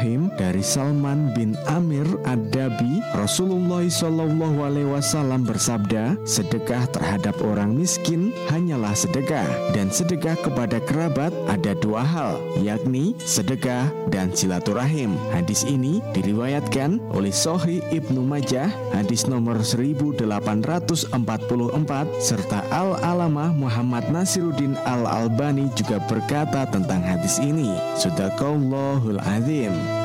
Ibrahim dari Salman bin Amir Ad-Dabi, Rasulullah SAW bersabda, sedekah terhadap orang miskin hanyalah sedekah, dan sedekah kepada kerabat ada dua hal, yakni sedekah dan silaturahim. Hadis ini diriwayatkan oleh Sahih Ibnu Majah, hadis nomor 1844, serta Al-Alamah Muhammad Nasiruddin Al-Albani juga berkata tentang hadis ini, Shadaqallahul Azim.